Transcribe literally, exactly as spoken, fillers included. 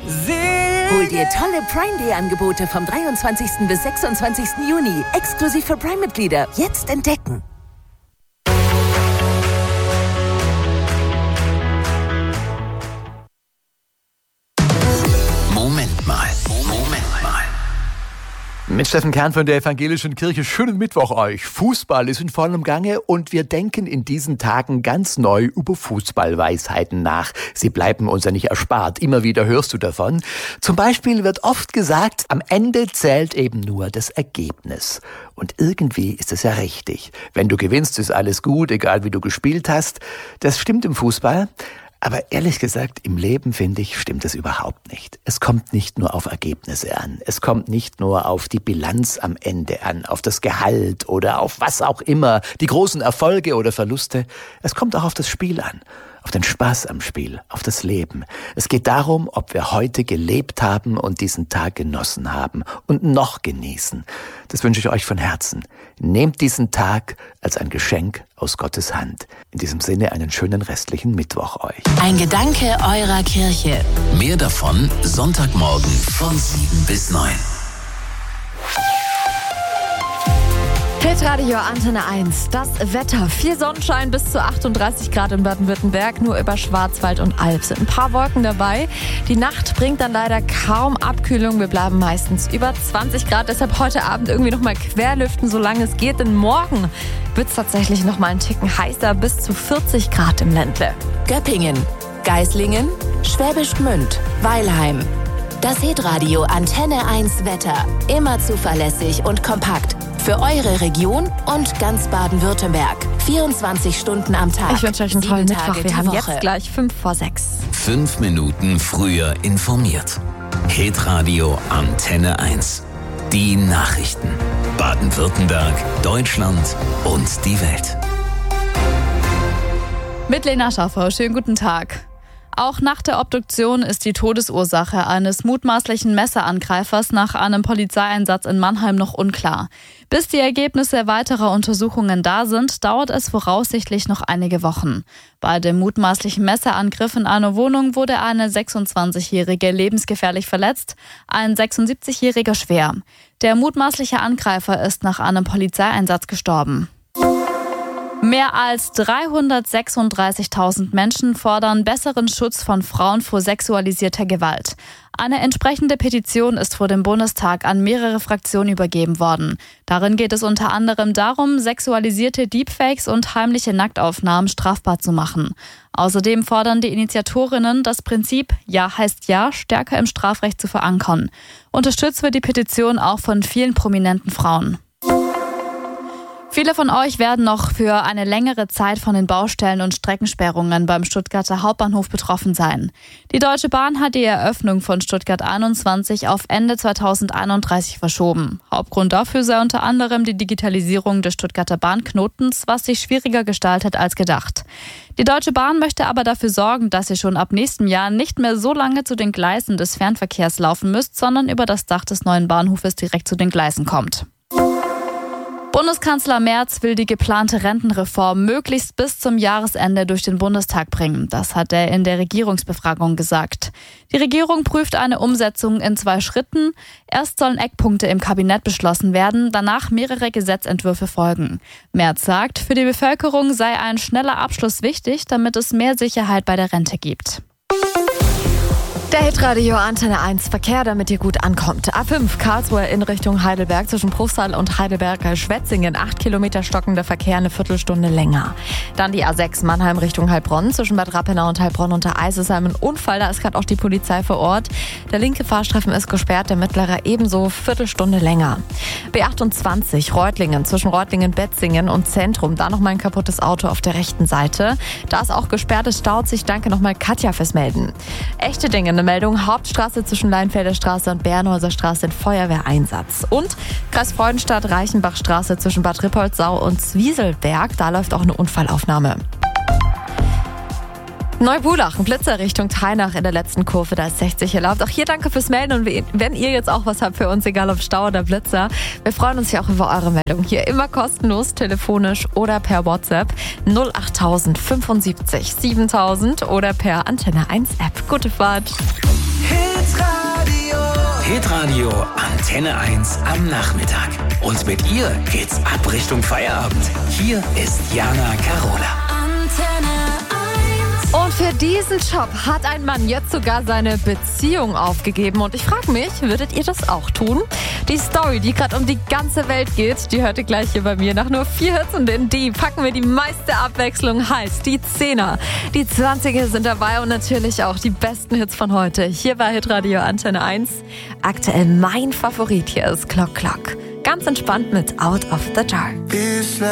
Hol dir tolle Prime Day Angebote vom dreiundzwanzigsten bis sechsundzwanzigsten Juni. Exklusiv für Prime-Mitglieder. Jetzt entdecken. Moment mal. Moment mal. Mit Steffen Kern von der Evangelischen Kirche. Schönen Mittwoch euch. Fußball ist in vollem Gange und wir denken in diesen Tagen ganz neu über Fußballweisheiten nach. Sie bleiben uns ja nicht erspart. Immer wieder hörst du davon. Zum Beispiel wird oft gesagt, am Ende zählt eben nur das Ergebnis. Und irgendwie ist es ja richtig. Wenn du gewinnst, ist alles gut, egal wie du gespielt hast. Das stimmt im Fußball. Aber ehrlich gesagt, im Leben, finde ich, stimmt es überhaupt nicht. Es kommt nicht nur auf Ergebnisse an. Es kommt nicht nur auf die Bilanz am Ende an, auf das Gehalt oder auf was auch immer, die großen Erfolge oder Verluste. Es kommt auch auf das Spiel an, auf den Spaß am Spiel, auf das Leben. Es geht darum, ob wir heute gelebt haben und diesen Tag genossen haben und noch genießen. Das wünsche ich euch von Herzen. Nehmt diesen Tag als ein Geschenk aus Gottes Hand. In diesem Sinne einen schönen restlichen Mittwoch euch. Ein Gedanke eurer Kirche. Mehr davon Sonntagmorgen von sieben bis neun. Hitradio Antenne eins. Das Wetter. Viel Sonnenschein bis zu achtunddreißig Grad in Baden-Württemberg. Nur über Schwarzwald und Alb sind ein paar Wolken dabei. Die Nacht bringt dann leider kaum Abkühlung. Wir bleiben meistens über zwanzig Grad. Deshalb heute Abend irgendwie noch mal querlüften, solange es geht. Denn morgen wird es tatsächlich noch mal einen Ticken heißer. Bis zu vierzig Grad im Ländle. Göppingen, Geislingen, Schwäbisch Gmünd, Weilheim. Das Hitradio Antenne eins Wetter. Immer zuverlässig und kompakt. Für eure Region und ganz Baden-Württemberg. vierundzwanzig Stunden am Tag. Ich wünsche euch einen tollen sieben Mittwoch. Tage Wir haben die Woche. jetzt gleich fünf vor sechs. Fünf Minuten früher informiert. Hitradio Antenne eins. Die Nachrichten. Baden-Württemberg, Deutschland und die Welt. Mit Lena Schaffer. Schönen guten Tag. Auch nach der Obduktion ist die Todesursache eines mutmaßlichen Messerangreifers nach einem Polizeieinsatz in Mannheim noch unklar. Bis die Ergebnisse weiterer Untersuchungen da sind, dauert es voraussichtlich noch einige Wochen. Bei dem mutmaßlichen Messerangriff in einer Wohnung wurde eine sechsundzwanzigjährige lebensgefährlich verletzt, ein sechsundsiebzigjähriger schwer. Der mutmaßliche Angreifer ist nach einem Polizeieinsatz gestorben. Mehr als dreihundertsechsunddreißigtausend Menschen fordern besseren Schutz von Frauen vor sexualisierter Gewalt. Eine entsprechende Petition ist vor dem Bundestag an mehrere Fraktionen übergeben worden. Darin geht es unter anderem darum, sexualisierte Deepfakes und heimliche Nacktaufnahmen strafbar zu machen. Außerdem fordern die Initiatorinnen, das Prinzip Ja heißt Ja stärker im Strafrecht zu verankern. Unterstützt wird die Petition auch von vielen prominenten Frauen. Viele von euch werden noch für eine längere Zeit von den Baustellen und Streckensperrungen beim Stuttgarter Hauptbahnhof betroffen sein. Die Deutsche Bahn hat die Eröffnung von Stuttgart einundzwanzig auf Ende zweitausendeinunddreißig verschoben. Hauptgrund dafür sei unter anderem die Digitalisierung des Stuttgarter Bahnknotens, was sich schwieriger gestaltet als gedacht. Die Deutsche Bahn möchte aber dafür sorgen, dass ihr schon ab nächstem Jahr nicht mehr so lange zu den Gleisen des Fernverkehrs laufen müsst, sondern über das Dach des neuen Bahnhofes direkt zu den Gleisen kommt. Bundeskanzler Merz will die geplante Rentenreform möglichst bis zum Jahresende durch den Bundestag bringen. Das hat er in der Regierungsbefragung gesagt. Die Regierung prüft eine Umsetzung in zwei Schritten. Erst sollen Eckpunkte im Kabinett beschlossen werden, danach mehrere Gesetzentwürfe folgen. Merz sagt, für die Bevölkerung sei ein schneller Abschluss wichtig, damit es mehr Sicherheit bei der Rente gibt. Der Hitradio Antenne eins Verkehr, damit ihr gut ankommt. A fünf Karlsruhe in Richtung Heidelberg zwischen Bruchsal und Heidelberg-Schwetzingen. Acht Kilometer stockender Verkehr, eine Viertelstunde länger. Dann die A sechs Mannheim Richtung Heilbronn zwischen Bad Rappenau und Heilbronn unter Eisesheim. Ein Unfall, da ist gerade auch die Polizei vor Ort. Der linke Fahrstreifen ist gesperrt, der mittlere ebenso, Viertelstunde länger. B achtundzwanzig Reutlingen zwischen Reutlingen-Betzingen und Zentrum. Da nochmal ein kaputtes Auto auf der rechten Seite. Da ist auch gesperrt, es staut sich. Danke nochmal Katja fürs Melden. Echte Dinge, eine Meldung, Hauptstraße zwischen Leinfelder Straße und Bernhäuser Straße in Feuerwehreinsatz. Und Kreis Freudenstadt, Reichenbachstraße zwischen Bad Ripoldsau und Zwieselberg, da läuft auch eine Unfallaufnahme. Neubulach, ein Blitzer Richtung Tainach in der letzten Kurve, da ist sechzig erlaubt. Auch hier danke fürs Melden und wenn ihr jetzt auch was habt für uns, egal ob Stau oder Blitzer, wir freuen uns ja auch über eure Meldung. Hier immer kostenlos, telefonisch oder per WhatsApp null achttausend fünfundsiebzig siebentausend oder per Antenne eins App. Gute Fahrt. Hits Hitradio Antenne eins am Nachmittag. Und mit ihr geht's ab Richtung Feierabend. Hier ist Jana Carola. Antenne eins. Und für diesen Job hat ein Mann jetzt sogar seine Beziehung aufgegeben. Und ich frage mich, würdet ihr das auch tun? Die Story, die gerade um die ganze Welt geht, die hört ihr gleich hier bei mir. Nach nur vier Hits und in die packen wir die meiste Abwechslung, heißt die Zehner. Die Zwanziger sind dabei und natürlich auch die besten Hits von heute. Hier bei Hitradio Antenne eins. Aktuell mein Favorit hier ist Clock Clock. Ganz entspannt mit Out of the Dark.